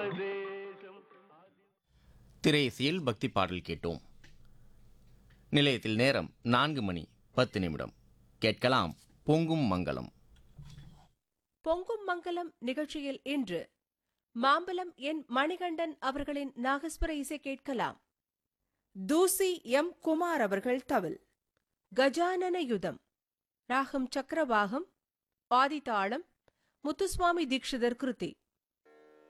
திரையிசையில் பக்தி பாடல் கேட்டோம். நிலையத்தில் நேரம் 4:10 கேட்கலாம் பொங்கும் மங்களம். பொங்கும் மங்கலம் நிகழ்ச்சியில் இன்று மாம்பலம் என் மணிகண்டன் அவர்களின் நாகஸ்வர இசை கேட்கலாம். தூசி எம் குமார் அவர்கள் தவில், கஜானன யுதம், ராகம் சக்கரவாகம், ஆதிதாளம், முத்துசுவாமி தீக்ஷிதர் கிருதி.